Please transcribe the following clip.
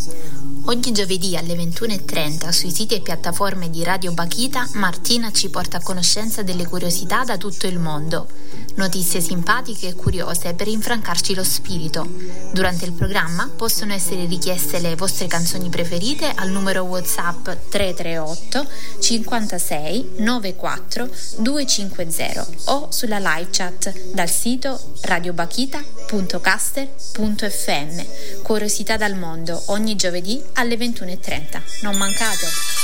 Ogni giovedì alle 21:30 sui siti e piattaforme di Radio Bakhita, Martina ci porta a conoscenza delle curiosità da tutto il mondo. Notizie simpatiche e curiose per rinfrancarci lo spirito. Durante il programma possono essere richieste le vostre canzoni preferite al numero WhatsApp 338 56 94 250 o sulla live chat dal sito radiobakhita.caster.fm. Curiosità dal mondo ogni giovedì alle 21:30. Non mancate!